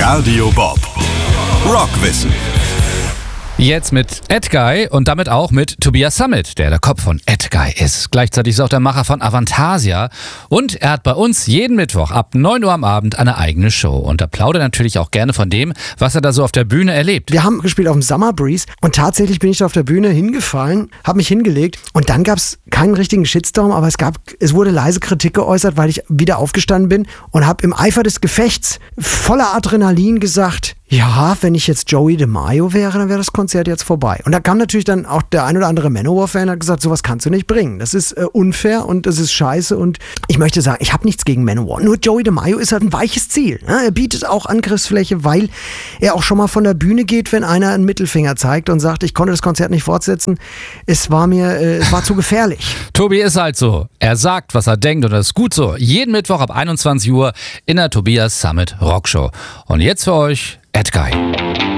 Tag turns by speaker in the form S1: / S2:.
S1: Radio Bob. Rockwissen.
S2: Jetzt mit Edguy und damit auch mit Tobias Sammet, der Kopf von Edguy ist. Gleichzeitig ist er auch der Macher von Avantasia. Und er hat bei uns jeden Mittwoch ab 9 Uhr am Abend eine eigene Show. Und er plaudert natürlich auch gerne von dem, was er da so auf der Bühne erlebt.
S3: Wir haben gespielt auf dem Summer Breeze und tatsächlich bin ich da auf der Bühne hingefallen, habe mich hingelegt und dann gab es keinen richtigen Shitstorm, aber es wurde leise Kritik geäußert, weil ich wieder aufgestanden bin und habe im Eifer des Gefechts voller Adrenalin gesagt, ja, wenn ich jetzt Joey DeMaio wäre, dann wäre das Konzert jetzt vorbei. Und da kam natürlich dann auch der ein oder andere Manowar-Fan und hat gesagt, sowas kannst du nicht bringen. Das ist unfair und das ist scheiße. Und ich möchte sagen, ich habe nichts gegen Manowar. Nur Joey DeMaio ist halt ein weiches Ziel. Ne? Er bietet auch Angriffsfläche, weil er auch schon mal von der Bühne geht, wenn einer einen Mittelfinger zeigt und sagt, ich konnte das Konzert nicht fortsetzen. Es war zu gefährlich.
S2: Tobi ist halt so. Er sagt, was er denkt und das ist gut so. Jeden Mittwoch ab 21 Uhr in der Tobias Sammet Rockshow. Und jetzt für euch Edguy.